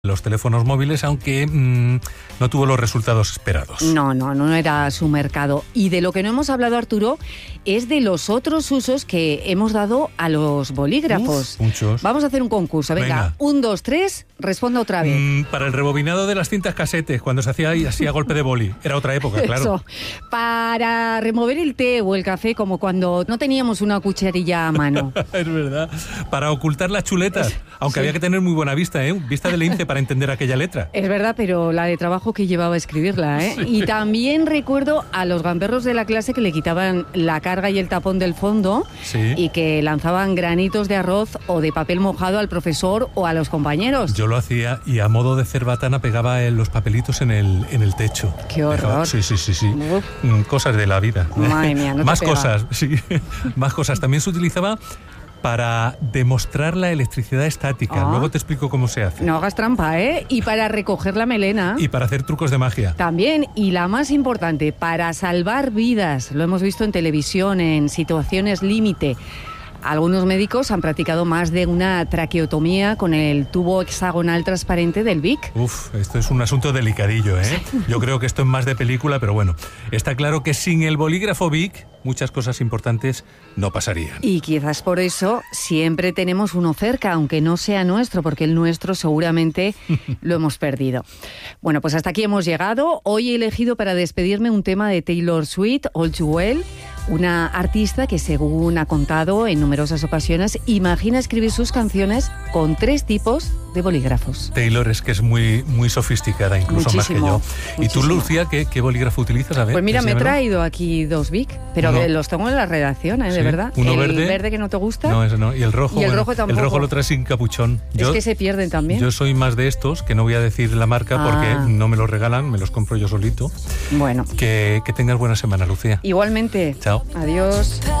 los teléfonos móviles, aunque no tuvo los resultados esperados. No era su mercado. Y de lo que no hemos hablado, Arturo, es de los otros usos que hemos dado a los bolígrafos. Muchos. Vamos a hacer un concurso. Venga. 1, 2, 3, responda otra vez. Para el rebobinado de las cintas casetes, cuando se hacía ahí así a golpe de boli. Era otra época, claro. Eso. Para remover el té o el café, como cuando no teníamos una cucharilla a mano. Es verdad. Para ocultar las chuletas, aunque había que tener muy buena vista, vista de lince para entender aquella letra. Es verdad, pero la de trabajo que llevaba a escribirla, Y también recuerdo a los gamberros de la clase que le quitaban la carga y el tapón del fondo, sí, y que lanzaban granitos de arroz o de papel mojado al profesor o a los compañeros. Yo lo hacía y a modo de cerbatana pegaba los papelitos en el techo. ¡Qué horror! Sí. Cosas de la vida. Madre mía, no te Más pega. cosas, sí. Más cosas. También se utilizaba para demostrar la electricidad estática. Luego te explico cómo se hace. No hagas trampa, Y para recoger la melena. Y para hacer trucos de magia. También, y la más importante, para salvar vidas. Lo hemos visto en televisión, en situaciones límite. Algunos médicos han practicado más de una traqueotomía con el tubo hexagonal transparente del Vic. Esto es un asunto delicadillo, Yo creo que esto es más de película, pero bueno, está claro que sin el bolígrafo Vic muchas cosas importantes no pasarían. Y quizás por eso siempre tenemos uno cerca, aunque no sea nuestro, porque el nuestro seguramente lo hemos perdido. Bueno, pues hasta aquí hemos llegado. Hoy he elegido para despedirme un tema de Taylor Swift, All Too Well, una artista que, según ha contado en numerosas ocasiones, imagina escribir sus canciones con 3 tipos de bolígrafos. Taylor es que es muy, muy sofisticada, incluso Muchísimo, más que yo. ¿Y tú, Lucía, qué bolígrafo utilizas? A ver, pues mira, me he enséñamelo. traído aquí 2 Bic, pero los tengo en la redacción, de Sí. verdad. Uno el verde que no te gusta. No, ese no. Y el rojo. Y el rojo tampoco. El rojo lo traes sin capuchón. Es que se pierden también. Yo soy más de estos, que no voy a decir la marca porque no me los regalan, me los compro yo solito. Bueno. Que tengas buena semana, Lucía. Igualmente. Chao. Adiós.